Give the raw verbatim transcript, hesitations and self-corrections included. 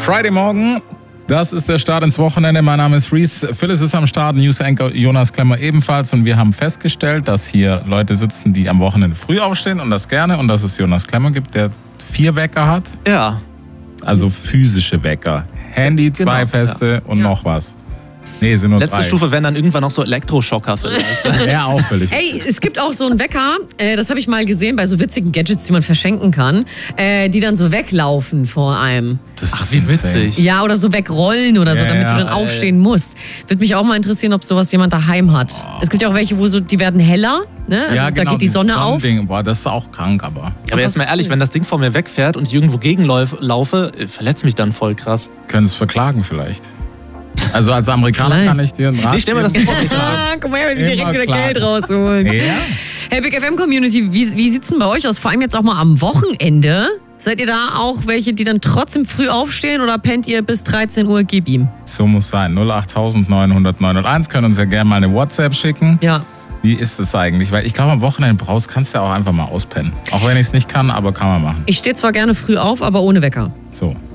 Friday Morgen, das ist der Start ins Wochenende. Mein Name ist Reese. Phyllis ist am Start, News Anchor Jonas Klemmer ebenfalls. Und wir haben festgestellt, dass hier Leute sitzen, die am Wochenende früh aufstehen und das gerne. Und dass es Jonas Klemmer gibt, der vier Wecker hat. Ja. Also physische Wecker. Handy, zwei genau, feste ja. und ja. noch was. Nee, sind nur Letzte drei. Stufe wären dann irgendwann noch so Elektroschocker vielleicht. Ja, auch völlig. Ey, es gibt auch so einen Wecker, äh, das habe ich mal gesehen bei so witzigen Gadgets, die man verschenken kann, äh, die dann so weglaufen vor einem. Das Ach, wie witzig. Ja, oder so wegrollen oder so, ja, damit du dann aufstehen ey. musst. Würde mich auch mal interessieren, ob sowas jemand daheim hat. Oh. Es gibt ja auch welche, wo so, die werden heller, ne? Also ja, genau, da geht die Sonne auf. Boah, das ist auch krank, aber. Ja, aber jetzt mal ehrlich, cool. wenn das Ding vor mir wegfährt und ich irgendwo gegenlaufe, verletzt mich dann voll krass. Können es verklagen vielleicht. Also als Amerikaner Vielleicht. kann ich dir einen Rat Ich stell mir das vor, nicht Guck mal her, wie die direkt wieder Geld rausholen. Ja. Hey, Big F M-Community, wie, wie sieht's denn bei euch aus? Vor allem jetzt auch mal am Wochenende. Seid ihr da auch welche, die dann trotzdem früh aufstehen oder pennt ihr bis dreizehn Uhr, gib ihm? So muss sein. null acht neun null null neun null eins können uns ja gerne mal eine WhatsApp schicken. Ja. Wie ist es eigentlich? Weil ich glaube, am Wochenende brauchst, kannst du ja auch einfach mal auspennen. Auch wenn ich es nicht kann, aber kann man machen. Ich stehe zwar gerne früh auf, aber ohne Wecker. So.